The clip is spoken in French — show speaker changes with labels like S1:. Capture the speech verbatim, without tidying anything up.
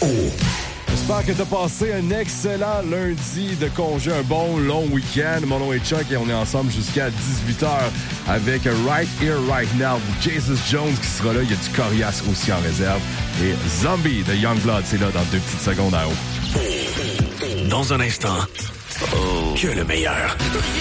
S1: J'espère que t'as passé un excellent lundi de congé, un bon long week-end. Mon nom est Chuck et on est ensemble jusqu'à dix-huit heures avec Right Here, Right Now de Jesus Jones qui sera là. Il y a du Corias aussi en réserve. Et Zombie de Youngblood, c'est là dans deux petites secondes à haut.
S2: Dans un instant, oh. que le meilleur.